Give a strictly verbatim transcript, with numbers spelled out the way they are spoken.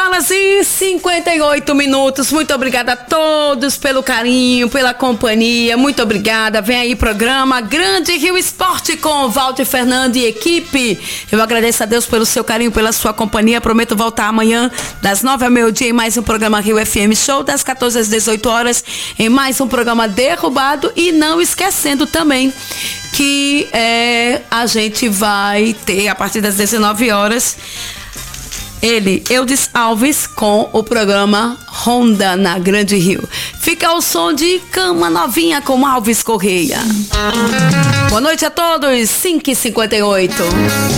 horas e cinquenta e oito minutos. Muito obrigada a todos pelo carinho, pela companhia. Muito obrigada. Vem aí programa Grande Rio Esporte com Walter Fernando e equipe. Eu agradeço a Deus pelo seu carinho, pela sua companhia. Prometo voltar amanhã das nove ao meio-dia em mais um programa Rio F M Show, das quatorze às dezoito horas em mais um programa Derrubado. E não esquecendo também que é, a gente vai ter a partir das dezenove horas ele, Eudis Alves, com o programa Ronda na Grande Rio. Fica o som de Cama Novinha com Alves Correia. Boa noite a todos, cinco e cinquenta e oito.